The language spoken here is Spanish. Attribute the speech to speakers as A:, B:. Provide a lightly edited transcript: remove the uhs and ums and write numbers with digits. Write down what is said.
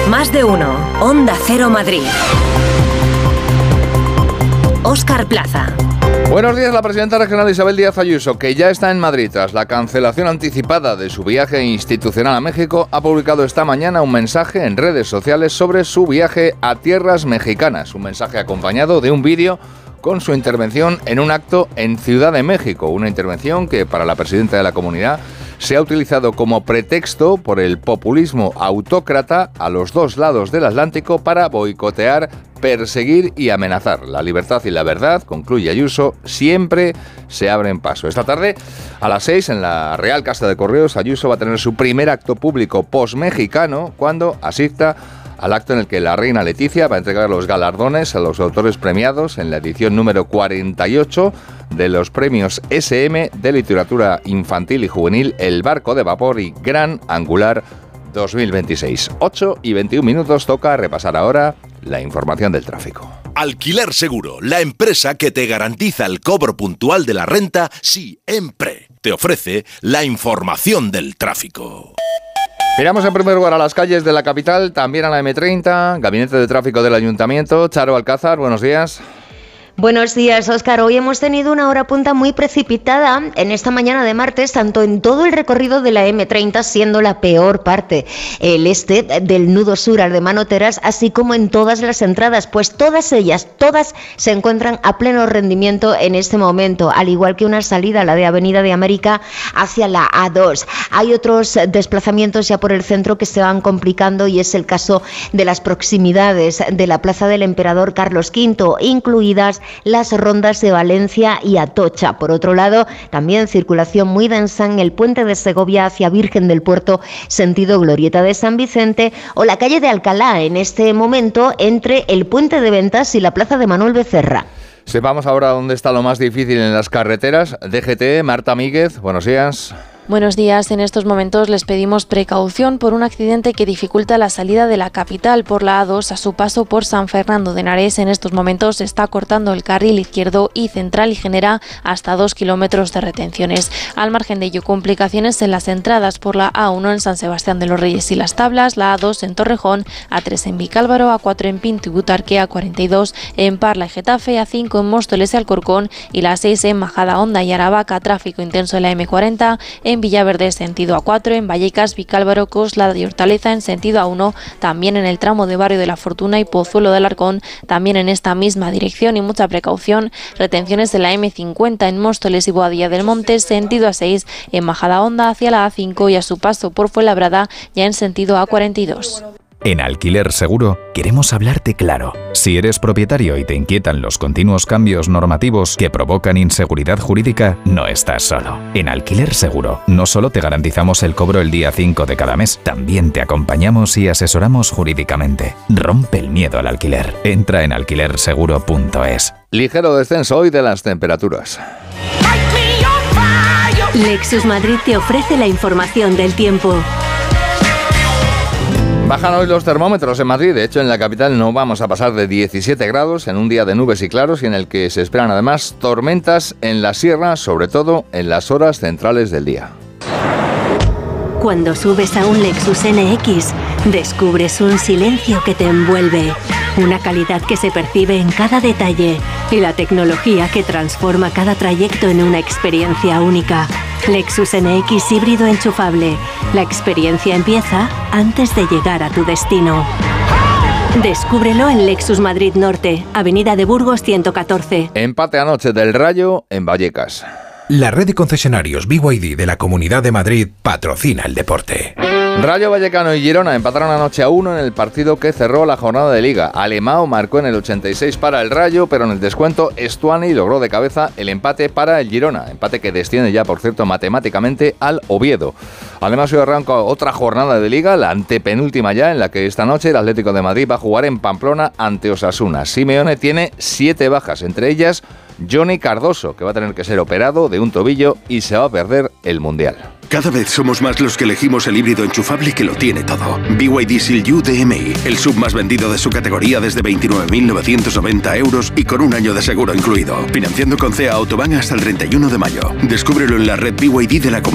A: Más de uno. Onda Cero Madrid. Óscar Plaza.
B: Buenos días. La presidenta regional Isabel Díaz Ayuso, que ya está en Madrid tras la cancelación anticipada de su viaje institucional a México, ha publicado esta mañana un mensaje en redes sociales sobre su viaje a tierras mexicanas. Un mensaje acompañado de un vídeo con su intervención en un acto en Ciudad de México. Una intervención que para la presidenta de la comunidad se ha utilizado como pretexto por el populismo autócrata a los dos lados del Atlántico para boicotear, perseguir y amenazar. La libertad y la verdad, concluye Ayuso, siempre se abren paso. Esta tarde, a las 6, en la Real Casa de Correos, Ayuso va a tener su primer acto público post-mexicano cuando asista al acto en el que la reina Leticia va a entregar los galardones a los autores premiados en la edición número 48 de los premios SM de literatura infantil y juvenil El Barco de Vapor y Gran Angular 2026. 8:21 toca repasar ahora la información del tráfico.
C: Alquiler Seguro, la empresa que te garantiza el cobro puntual de la renta siempre. Te ofrece la información del tráfico.
B: Miramos en primer lugar a las calles de la capital, también a la M30, Gabinete de Tráfico del Ayuntamiento. Charo Alcázar, buenos días.
D: Buenos días, Óscar. Hoy hemos tenido una hora punta muy precipitada en esta mañana de martes, tanto en todo el recorrido de la M30, siendo la peor parte el este del nudo sur al de Manoteras, así como en todas las entradas, pues todas ellas, todas se encuentran a pleno rendimiento en este momento, al igual que una salida, la de Avenida de América, hacia la A2. Hay otros desplazamientos ya por el centro que se van complicando y es el caso de las proximidades de la Plaza del Emperador Carlos V, incluidas las rondas de Valencia y Atocha. Por otro lado, también circulación muy densa en el puente de Segovia hacia Virgen del Puerto, sentido Glorieta de San Vicente, o la calle de Alcalá, en este momento entre el puente de Ventas y la plaza de Manuel Becerra.
B: Sepamos ahora dónde está lo más difícil en las carreteras. DGT, Marta Míguez, buenos días.
E: Buenos días. En estos momentos les pedimos precaución por un accidente que dificulta la salida de la capital por la A2 a su paso por San Fernando de Henares. En estos momentos se está cortando el carril izquierdo y central y genera hasta 2 kilómetros de retenciones. Al margen de ello, complicaciones en las entradas por la A1 en San Sebastián de los Reyes y Las Tablas, la A2 en Torrejón, A3 en Vicálvaro, A4 en Pinto y Butarque, A42 en Parla y Getafe, A5 en Móstoles y Alcorcón y la A6 en Majadahonda y Aravaca. Tráfico intenso en la M40 en Villaverde sentido A4, en Vallecas, Vicálvaro, Coslada y Hortaleza en sentido A1, también en el tramo de Barrio de la Fortuna y Pozuelo del Arcón, también en esta misma dirección y mucha precaución. Retenciones de la M50 en Móstoles y Boadilla del Monte, sentido A6, en Majadahonda hacia la A5 y a su paso por Fuenlabrada ya en sentido A42.
F: En Alquiler Seguro queremos hablarte claro. Si eres propietario y te inquietan los continuos cambios normativos que provocan inseguridad jurídica, no estás solo. En Alquiler Seguro no solo te garantizamos el cobro el día 5 de cada mes, también te acompañamos y asesoramos jurídicamente. Rompe el miedo al alquiler. Entra en alquilerseguro.es.
B: Ligero descenso hoy de las temperaturas.
A: Lexus Madrid te ofrece la información del tiempo.
B: Bajan hoy los termómetros en Madrid. De hecho, en la capital no vamos a pasar de 17 grados en un día de nubes y claros y en el que se esperan además tormentas en la sierra, sobre todo en las horas centrales del día.
A: Cuando subes a un Lexus NX, descubres un silencio que te envuelve, una calidad que se percibe en cada detalle y la tecnología que transforma cada trayecto en una experiencia única. Lexus NX híbrido enchufable. La experiencia empieza antes de llegar a tu destino. Descúbrelo en Lexus Madrid Norte, Avenida de Burgos 114.
B: Empate anoche del Rayo en Vallecas.
G: La red de concesionarios BYD de la Comunidad de Madrid patrocina el deporte.
B: Rayo Vallecano y Girona empataron anoche a 1 en el partido que cerró la jornada de Liga. Alemão marcó en el 86 para el Rayo, pero en el descuento Estuani logró de cabeza el empate para el Girona. Empate que desciende ya, por cierto, matemáticamente al Oviedo. Además, hoy arranca otra jornada de Liga, la antepenúltima ya, en la que esta noche el Atlético de Madrid va a jugar en Pamplona ante Osasuna. Simeone tiene 7 bajas, entre ellas Johnny Cardoso, que va a tener que ser operado de un tobillo y se va a perder el Mundial.
H: Cada vez somos más los que elegimos el híbrido enchufable que lo tiene todo. BYD Seal U DMI, el sub más vendido de su categoría desde 29.990 euros y con un año de seguro incluido. Financiando con CEA Autobahn hasta el 31 de mayo. Descúbrelo en la red BYD de la Comunidad